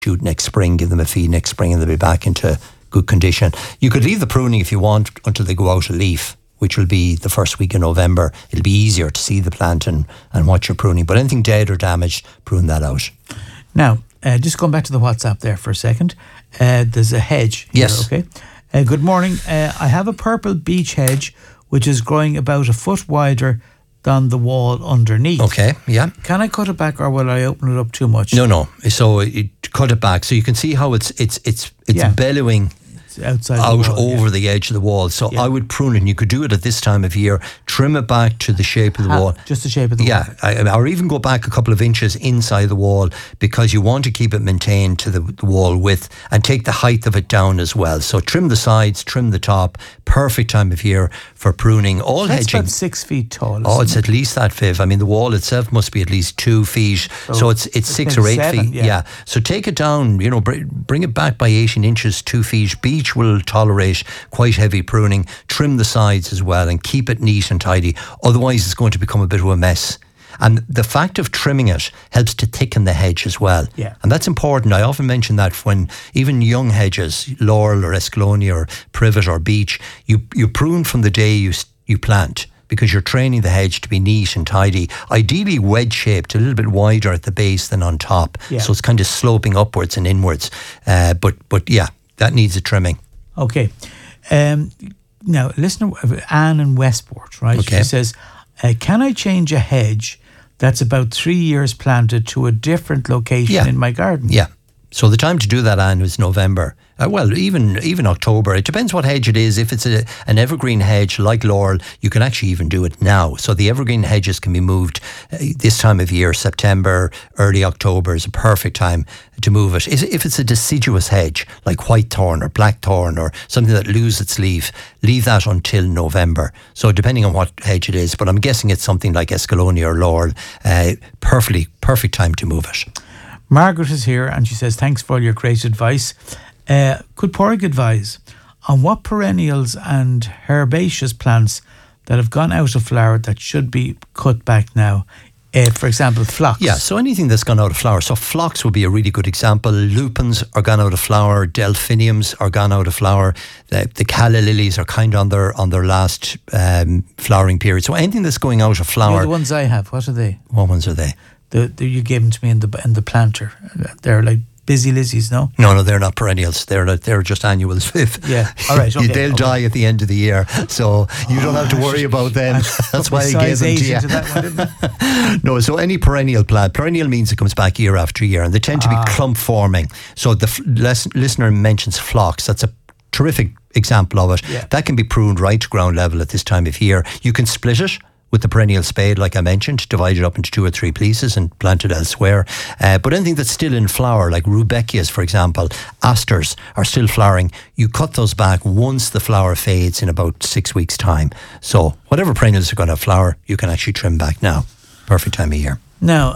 shoot next spring, give them a feed next spring, and they'll be back into good condition. You could leave the pruning if you want until they go out of leaf, which will be the first week in November. It'll be easier to see the plant and what you're pruning. But anything dead or damaged, prune that out. Now, just going back to the WhatsApp there for a second. There's a hedge here, yes. Okay. Good morning. I have a purple beech hedge which is growing about a foot wider than the wall underneath. Okay, yeah. Can I cut it back, or will I open it up too much? No. So cut it back. So you can see how it's bellowing outside out the wall, over the edge of the wall. So I would prune it, and you could do it at this time of year. Trim it back to the shape of the wall. Just the shape of the wall. Yeah, or even go back a couple of inches inside the wall, because you want to keep it maintained to the wall width, and take the height of it down as well. So trim the sides, trim the top. Perfect time of year for pruning. All That's hedging. about 6 feet tall. It's at least that, Viv. I mean, the wall itself must be at least 2 feet. So it's 6 or 8 7, feet. Yeah. So take it down, bring it back by 18 inches, 2 feet. Beech will tolerate quite heavy pruning. Trim the sides as well and keep it neat and tidy. Otherwise, it's going to become a bit of a mess. And the fact of trimming it helps to thicken the hedge as well. Yeah. And that's important. I often mention that when even young hedges, laurel or escalonia or privet or beech, you prune from the day you plant, because you're training the hedge to be neat and tidy, ideally wedge-shaped, a little bit wider at the base than on top. Yeah. So it's kind of sloping upwards and inwards. But yeah, that needs a trimming. Okay. Now, listener Anne in Westport, right? Okay. She says, can I change a hedge that's about 3 years planted to a different location in my garden? Yeah. So the time to do that, Anne, is November. Even October. It depends what hedge it is. If it's an evergreen hedge like laurel, you can actually even do it now. So the evergreen hedges can be moved this time of year. September, early October is a perfect time to move it. If it's a deciduous hedge like white thorn or black thorn or something that loses its leaf, leave that until November. So depending on what hedge it is, but I'm guessing it's something like escalonia or laurel. Perfect time to move it. Margaret is here and she says, thanks for all your great advice. Could Pádraig advise on what perennials and herbaceous plants that have gone out of flower that should be cut back now? For example, phlox. Yeah, so anything that's gone out of flower. So phlox would be a really good example. Lupins are gone out of flower. Delphiniums are gone out of flower. The calla lilies are kind of on their last flowering period. So anything that's going out of flower. The ones I have, what are they? What ones are they? You gave them to me in the planter. They're like busy lizzies, no? No, they're not perennials. They're just annuals. Yeah, all right. Okay, They'll die at the end of the year, so you don't have to worry about them. That's why I gave them to you. That one, didn't I? No, so any perennial plant. Perennial means it comes back year after year, and they tend to be clump forming. So the listener mentions phlox. That's a terrific example of it. Yeah. That can be pruned right to ground level at this time of year. You can split it with the perennial spade, like I mentioned, divide it up into 2 or 3 pieces and plant it elsewhere. But anything that's still in flower, like rudbeckias, for example, asters are still flowering, you cut those back once the flower fades in about 6 weeks' time. So whatever perennials are going to flower, you can actually trim back now. Perfect time of year. Now,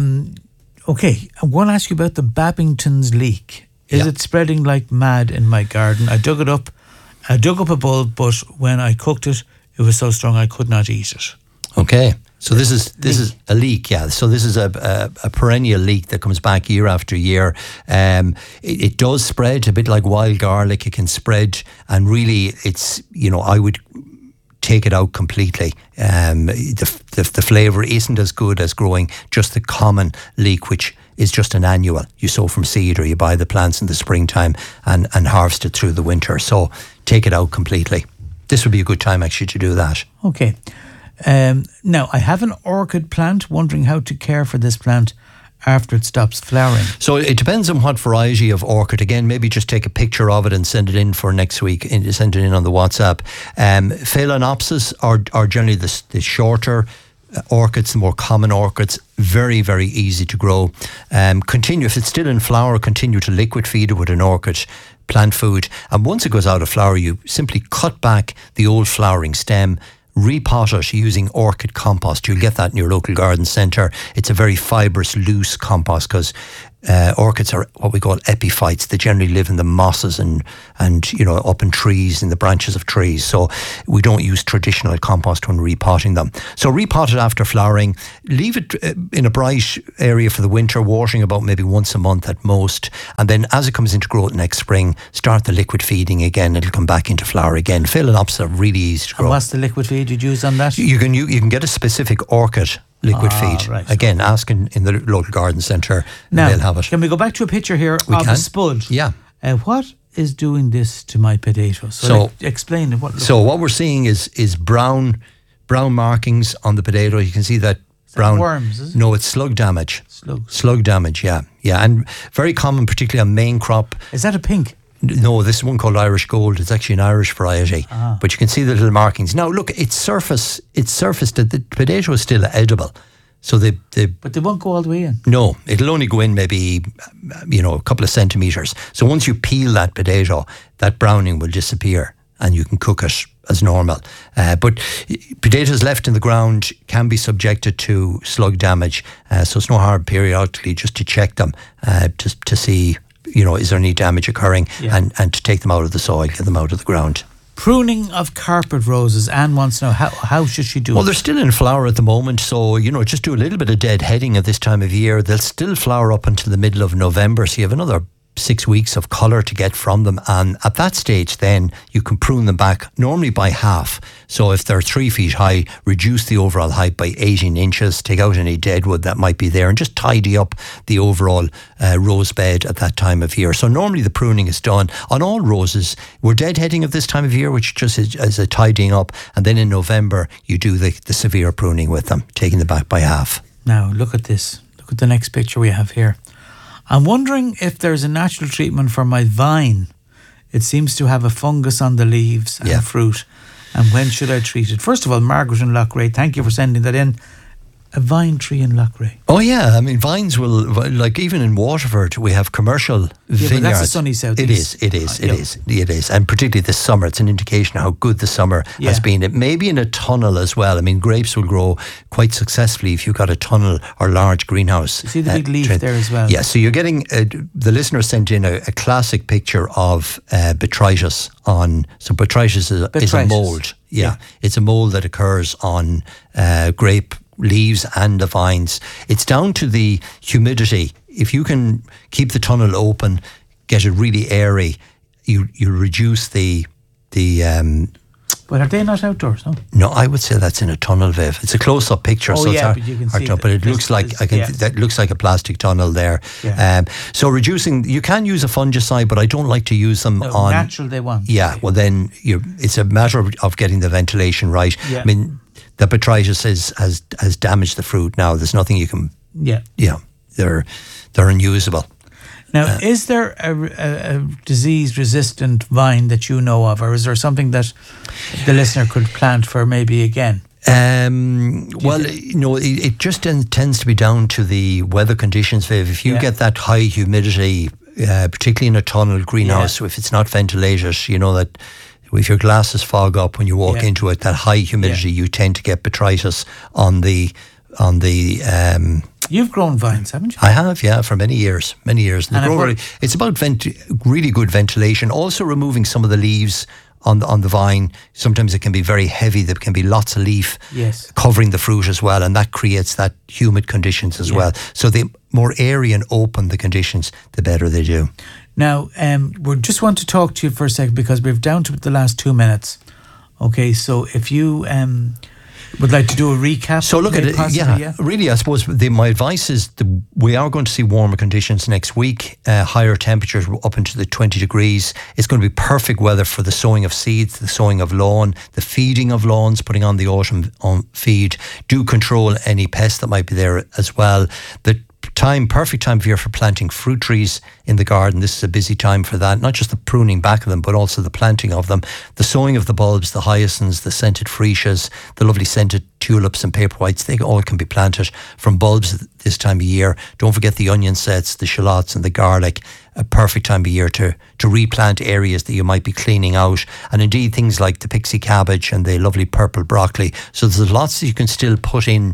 okay, I want to ask you about the Babington's leek. Is it spreading like mad in my garden? I dug up a bulb, but when I cooked it, it was so strong I could not eat it. Okay, so this is a leek, yeah. So this is a perennial leek that comes back year after year. It does spread a bit like wild garlic. It can spread, and really, it's I would take it out completely. The flavour isn't as good as growing just the common leek, which is just an annual. You sow from seed, or you buy the plants in the springtime and harvest it through the winter. So take it out completely. This would be a good time actually to do that. Okay. Now, I have an orchid plant, wondering how to care for this plant after it stops flowering. So it depends on what variety of orchid. Again, maybe just take a picture of it and send it in for next week. Send it in on the WhatsApp. Phalaenopsis are generally the shorter orchids, the more common orchids. Very, very easy to grow. Continue, if it's still in flower, continue to liquid feed it with an orchid plant food. And once it goes out of flower, you simply cut back the old flowering stem, repot it using orchid compost. You'll get that in your local garden centre. It's a very fibrous, loose compost, because orchids are what we call epiphytes. They generally live in the mosses and up in trees, in the branches of trees. So we don't use traditional compost when repotting them. So repot it after flowering. Leave it in a bright area for the winter, watering about maybe once a month at most. And then as it comes into growth next spring, start the liquid feeding again. It'll come back into flower again. Phalaenopsis are really easy to grow. And what's the liquid feed you'd use on that? You can get a specific orchid liquid feed. Right. Again, ask in the local garden centre. Now, they'll have it. Can we go back to a picture here of a spud? Yeah. What is doing this to my potatoes? So explain it. What we're seeing is brown markings on the potato. You can see that brown worms, is it? No, it's slug damage. Slug damage, yeah, and very common, particularly on main crop. Is that a pink? No, this is one called Irish Gold. It's actually an Irish variety, but you can see the little markings. Now, look, it's surfaced. The potato is still edible, so but they won't go all the way in. No, it'll only go in maybe a couple of centimetres. So once you peel that potato, that browning will disappear, and you can cook it as normal. But potatoes left in the ground can be subjected to slug damage, so it's no harm periodically just to check them to see. Is there any damage occurring, and to take them out of the soil, get them out of the ground. Pruning of carpet roses. Anne wants to know how should she do it? Well, they're still in flower at the moment, so just do a little bit of deadheading at this time of year. They'll still flower up until the middle of November, so you have another 6 weeks of colour to get from them, and at that stage then you can prune them back normally by half. So if they're 3 feet high, reduce the overall height by 18 inches, take out any deadwood that might be there, and just tidy up the overall rose bed at that time of year. So normally the pruning is done on all roses. We're deadheading at this time of year, which just is a tidying up, and then in November you do the severe pruning with them, taking them back by half. Now look at this. Look at the next picture we have here. I'm wondering if there's a natural treatment for my vine. It seems to have a fungus on the leaves and fruit. And when should I treat it? First of all, Margaret in Loughrea, thank you for sending that in. A vine tree in Loughrea. Oh yeah, I mean vines will, like even in Waterford we have commercial vineyards. But that's a sunny southeast. It is, and particularly this summer, it's an indication of how good the summer has been. It may be in a tunnel as well. I mean, grapes will grow quite successfully if you've got a tunnel or large greenhouse. You see the big leaf there as well. Yeah, so you're getting the listener sent in a classic picture of botrytis on. So botrytis is a mold. Yeah, it's a mold that occurs on grape leaves and the vines. It's down to the humidity. If you can keep the tunnel open, get it really airy, you reduce the But are they not outdoors? No, I would say that's in a tunnel, Viv. It's a close-up picture, but you can see but it looks like that looks like a plastic tunnel there. Yeah. So reducing, you can use a fungicide, but I don't like to use them on natural. They want. Yeah, well then it's a matter of getting the ventilation right. Yeah. I mean, the botrytis has damaged the fruit now. There's nothing you can... Yeah, they're unusable. Now, is there a disease-resistant vine that you know of, or is there something that the listener could plant for maybe again? It just tends to be down to the weather conditions, Viv. If you get that high humidity, particularly in a tunnel greenhouse, if it's not ventilated, you know that... If your glasses fog up when you walk into it, that high humidity, you tend to get botrytis on the. You've grown vines, haven't you? I have, for many years. And it's about really good ventilation. Also removing some of the leaves on the vine. Sometimes it can be very heavy. There can be lots of leaf covering the fruit as well, and that creates that humid conditions as well. So the more airy and open the conditions, the better they do. Now, we just want to talk to you for a second because we're down to the last 2 minutes. Okay, so if you would like to do a recap. So look at it, really I suppose my advice is we are going to see warmer conditions next week, higher temperatures up into the 20 degrees. It's going to be perfect weather for the sowing of seeds, the sowing of lawn, the feeding of lawns, putting on the autumn feed. Do control any pests that might be there as well. Perfect time of year for planting fruit trees in the garden. This is a busy time for that. Not just the pruning back of them, but also the planting of them. The sowing of the bulbs, the hyacinths, the scented freesias, the lovely scented tulips and paper whites. They all can be planted from bulbs this time of year. Don't forget the onion sets, the shallots and the garlic. A perfect time of year to replant areas that you might be cleaning out. And indeed things like the pixie cabbage and the lovely purple broccoli. So there's lots that you can still put in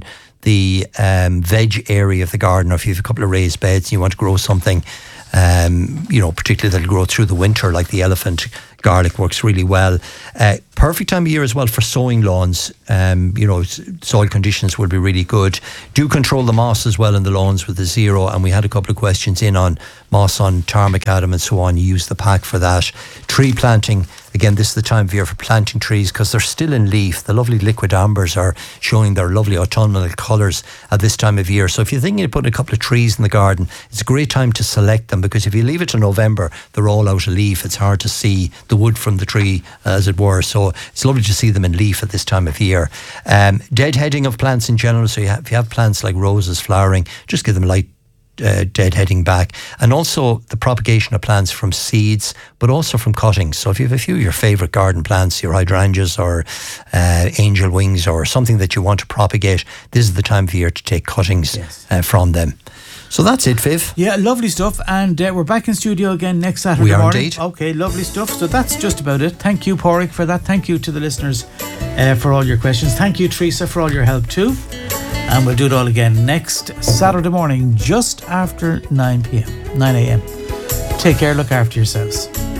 the veg area of the garden, or if you have a couple of raised beds and you want to grow something, particularly that'll grow through the winter, like the elephant garlic works really well. Perfect time of year as well for sowing lawns. Soil conditions will be really good. Do control the moss as well in the lawns with the Zero, and we had a couple of questions in on moss on tarmac, Adam, and so on. You use the pack for that. Tree planting, again, this is the time of year for planting trees because they're still in leaf. The lovely liquid ambers are showing their lovely autumnal colours at this time of year. So if you're thinking of putting a couple of trees in the garden, it's a great time to select them, because if you leave it to November, they're all out of leaf. It's hard to see the wood from the tree, as it were. So it's lovely to see them in leaf at this time of year. Deadheading of plants in general. So if you have plants like roses flowering, just give them light deadheading back. And also the propagation of plants from seeds, but also from cuttings. So if you have a few of your favourite garden plants, your hydrangeas or angel wings or something that you want to propagate, this is the time of year to take cuttings from them. So that's it, Viv. Yeah, lovely stuff. And we're back in studio again next Saturday morning. We are indeed. Okay, lovely stuff. So that's just about it. Thank you, Pádraig, for that. Thank you to the listeners for all your questions. Thank you, Teresa, for all your help too. And we'll do it all again next Saturday morning, just after 9 a.m. Take care, look after yourselves.